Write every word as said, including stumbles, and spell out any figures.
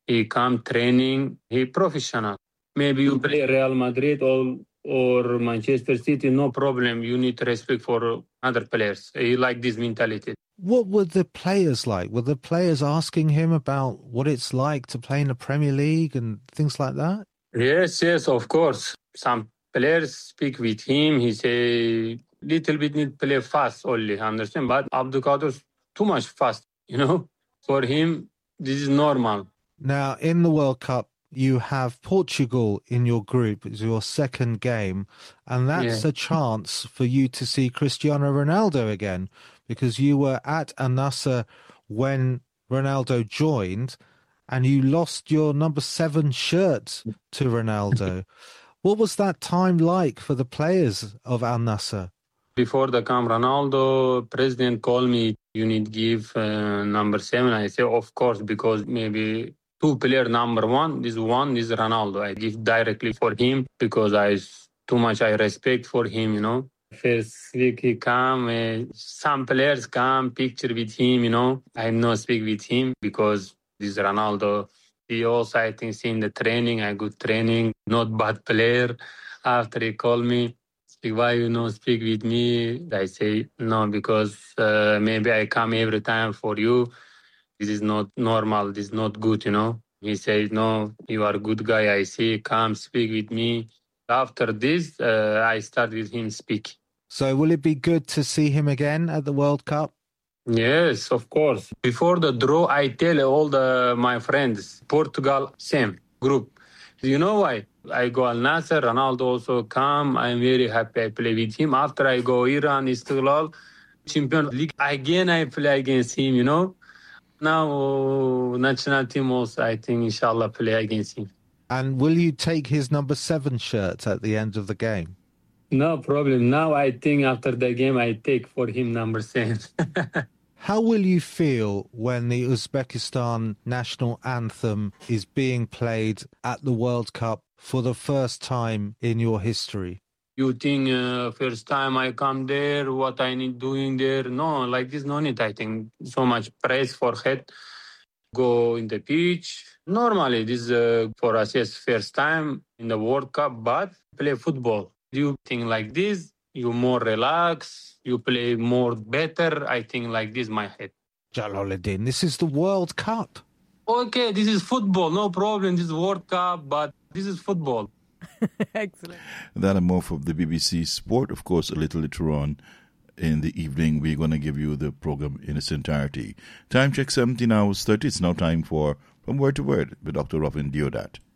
He come training, he professional. Maybe you play Real Madrid or or Manchester City, no problem. You need respect for other players. He like this mentality. What were the players like? Were the players asking him about what it's like to play in the Premier League and things like that? Yes, yes, of course. Some players speak with him. He say little bit need play fast only, understand? But Abdulkadir too much fast, you know. For him, this is normal. Now, in the World Cup, you have Portugal in your group. It's your second game, and that's Yeah. a chance for you to see Cristiano Ronaldo again, because you were at Al-Nassr when Ronaldo joined, and you lost your number seven shirt to Ronaldo. What was that time like for the players of Al-Nassr? Before the camp, Ronaldo, president called me, you need give uh, number seven. I say, of course, because maybe two player number one, this one is Ronaldo. I give directly for him because I too much I respect for him, you know. First week he come, uh, some players come, picture with him, you know. I not speak with him because this Ronaldo. He also, I think, seen the training, I good training, not bad player. After he called me, why you not speak with me? I say, no, because uh, maybe I come every time for you. This is not normal. This is not good, you know. He said, no, you are a good guy. I see, come speak with me. After this, uh, I start with him speak. So will it be good to see him again at the World Cup? Yes, of course. Before the draw, I tell all the my friends, Portugal, same group. You know why? I go Al Nassr, Ronaldo also come. I'm very happy I play with him. After I go Iran, Istiklal, Champions League, again I play against him, you know. Now, national team also, I think, inshallah, play against him. And will you take his number seven shirt at the end of the game? No problem. Now I think after the game, I take for him number seven. How will you feel when the Uzbekistan national anthem is being played at the World Cup for the first time in your history? You think uh, first time I come there, what I need doing there? No, like this, no need. I think so much praise for head. Go in the pitch. Normally, this uh, for us, yes, first time in the World Cup, but play football. You think like this, you more relax. You play more better. I think like this, my head. Jalaluddin, this is the World Cup. Okay, this is football. No problem. This is World Cup, but this is football. Excellent. That and more from the B B C Sport. Of course, a little later on in the evening, we're going to give you the program in its entirety. Time check seventeen hours thirty. It's now time for From Word to Word with Doctor Robin Deodat.